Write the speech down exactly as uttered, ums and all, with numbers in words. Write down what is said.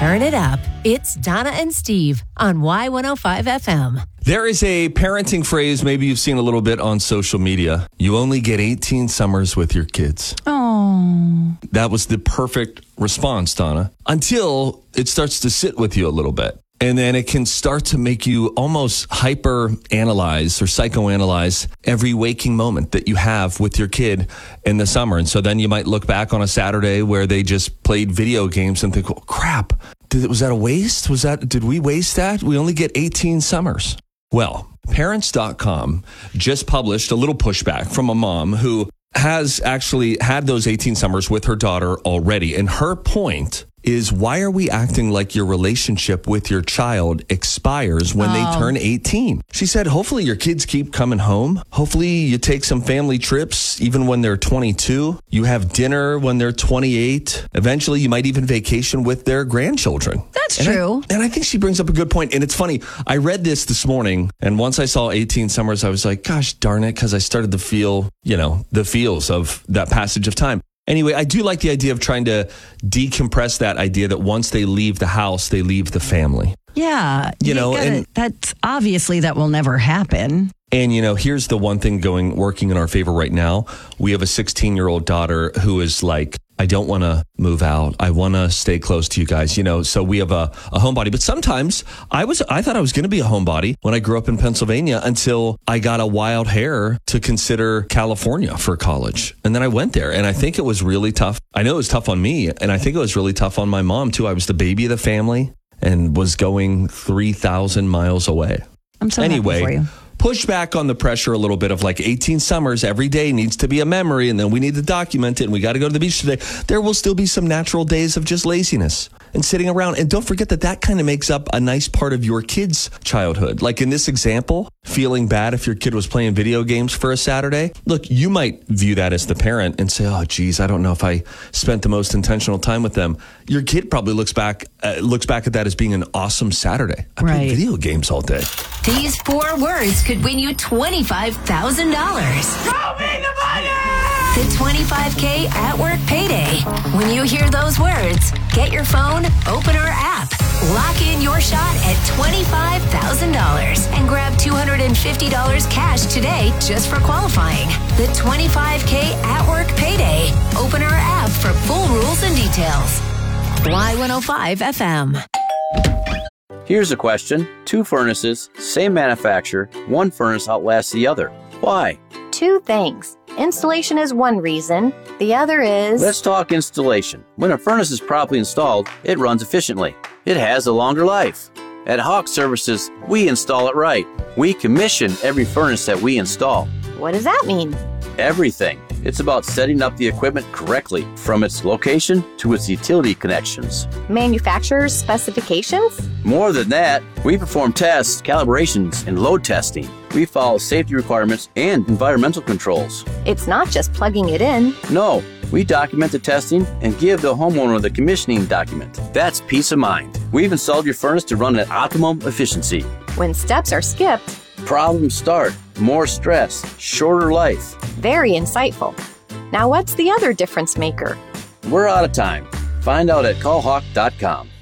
Turn it up. It's Donna and Steve on Y one oh five F M. There is a parenting phrase maybe you've seen a little bit on social media. You only get eighteen summers with your kids. Oh. That was the perfect response, Donna, until it starts to sit with you a little bit. And then it can start to make you almost hyper-analyze or psychoanalyze every waking moment that you have with your kid in the summer. And so then you might look back on a Saturday where they just played video games and think, oh, crap, did, was that a waste? Was that, did we waste that? We only get eighteen summers. Well, parents dot com just published a little pushback from a mom who has actually had those eighteen summers with her daughter already. And her point is, why are we acting like your relationship with your child expires when oh. they turn eighteen? She said, hopefully your kids keep coming home. Hopefully you take some family trips even when they're twenty-two. You have dinner when they're twenty-eight. Eventually you might even vacation with their grandchildren. That's and true. I, and I think she brings up a good point. And it's funny. I read this this morning, and once I saw eighteen summers, I was like, gosh darn it, because I started to feel, you know, the feels of that passage of time. Anyway, I do like the idea of trying to decompress that idea that once they leave the house, they leave the family. Yeah. You, you know, gotta, and that's obviously that will never happen. And, you know, here's the one thing going, working in our favor right now. We have a sixteen-year-old daughter who is like, I don't want to move out. I want to stay close to you guys, you know, so we have a, a homebody. But sometimes I was, I thought I was going to be a homebody when I grew up in Pennsylvania until I got a wild hair to consider California for college. And then I went there, and I think it was really tough. I know it was tough on me, and I think it was really tough on my mom too. I was the baby of the family and was going three thousand miles away. I'm so anyway, happy for you. Push back on the pressure a little bit of like eighteen summers every day needs to be a memory, and then we need to document it, and we got to go to the beach today. There will still be some natural days of just laziness and sitting around. And don't forget that that kind of makes up a nice part of your kid's childhood. Like in this example, feeling bad if your kid was playing video games for a Saturday. Look, you might view that as the parent and say, oh, geez, I don't know if I spent the most intentional time with them. Your kid probably looks back uh, looks back at that as being an awesome Saturday. I right. played video games all day. These four words could win you twenty-five thousand dollars. Show me the money! The twenty-five K at work payday. When you hear those words, get your phone, open our app, lock in your shot at twenty-five thousand dollars, and grab two hundred fifty dollars cash today just for qualifying. The twenty-five K at work payday. Open our app for full rules and details. Y one oh five F M. Here's a question. Two furnaces, same manufacturer, one furnace outlasts the other. Why? Two things. Installation is one reason. The other is... Let's talk installation. When a furnace is properly installed, it runs efficiently. It has a longer life. At Hawk Services, we install it right. We commission every furnace that we install. What does that mean? Everything. It's about setting up the equipment correctly, from its location to its utility connections. Manufacturer's specifications? More than that, we perform tests, calibrations, and load testing. We follow safety requirements and environmental controls. It's not just plugging it in. No, we document the testing and give the homeowner the commissioning document. That's peace of mind. We've installed your furnace to run at optimum efficiency. When steps are skipped, problems start. More stress, shorter life. Very insightful. Now what's the other difference maker? We're out of time. Find out at call hawk dot com.